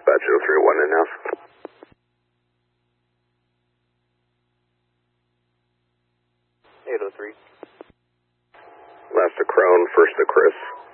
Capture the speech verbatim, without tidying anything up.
dispatch oh three one in now. eight oh three. Last to Crone, first to Chris.